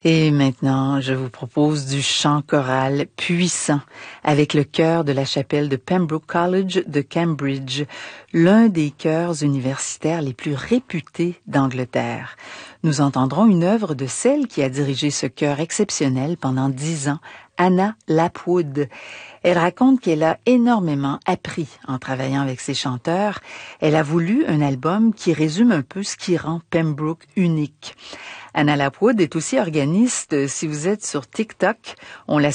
Et maintenant, je vous propose du chant choral puissant avec le chœur de la chapelle de Pembroke College de Cambridge, l'un des chœurs universitaires les plus réputés d'Angleterre. Nous entendrons une œuvre de celle qui a dirigé ce chœur exceptionnel pendant 10 ans, Anna Lapwood. Elle raconte qu'elle a énormément appris en travaillant avec ses chanteurs. Elle a voulu un album qui résume un peu ce qui rend Pembroke unique. Anna Lapwood est aussi organiste. Si vous êtes sur TikTok, on la